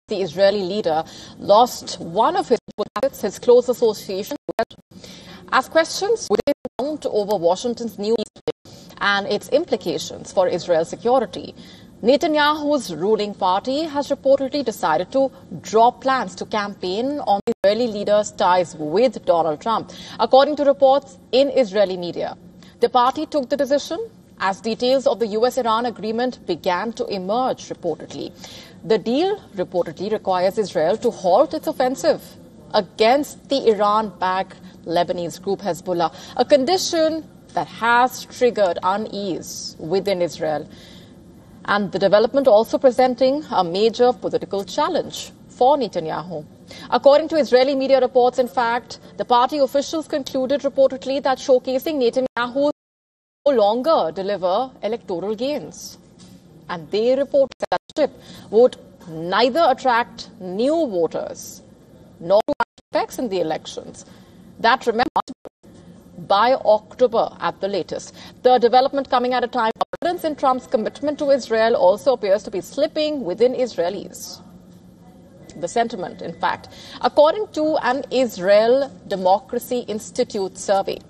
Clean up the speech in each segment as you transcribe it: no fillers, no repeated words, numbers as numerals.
the Israeli leader lost one of his close association, as questions mount over Washington's new and its implications for Israel's security. Netanyahu's ruling party has reportedly decided to drop plans to campaign on the Israeli leader's ties with Donald Trump, according to reports in Israeli media. The party took the decision as details of the US-Iran agreement began to emerge, reportedly. The deal reportedly requires Israel to halt its offensive against the Iran-backed Lebanese group Hezbollah, a condition that has triggered unease within Israel. And the development also presenting a major political challenge for Netanyahu. According to Israeli media reports, in fact, the party officials concluded reportedly that showcasing Netanyahu no longer deliver electoral gains. And they report that the trip would neither attract new voters nor effects in the elections. That, remember, by October at the latest. The development coming at a time of confidence in Trump's commitment to Israel also appears to be slipping within Israelis. The sentiment, in fact, according to an Israel Democracy Institute survey,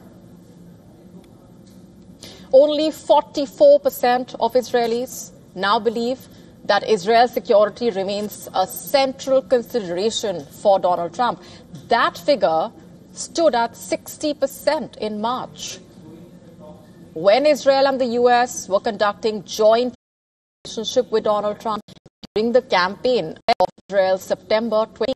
only 44% of Israelis now believe that Israel's security remains a central consideration for Donald Trump. That figure stood at 60% in March, when Israel and the US were conducting joint relationship with Donald Trump during the campaign of Israel's September 20.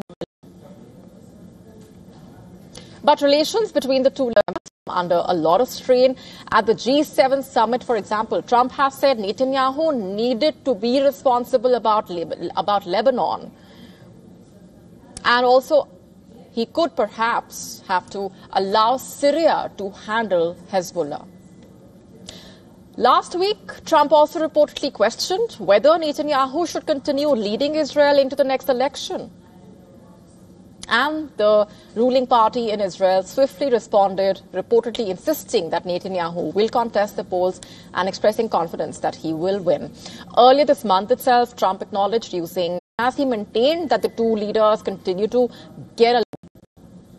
But relations between the two leaders are under a lot of strain. At the G7 summit, for example, Trump has said Netanyahu needed to be responsible about Lebanon, and also he could perhaps have to allow Syria to handle Hezbollah. Last week, Trump also reportedly questioned whether Netanyahu should continue leading Israel into the next election. And the ruling party in Israel swiftly responded, reportedly insisting that Netanyahu will contest the polls and expressing confidence that he will win. Earlier this month itself, Trump acknowledged using, as he maintained that the two leaders continue to get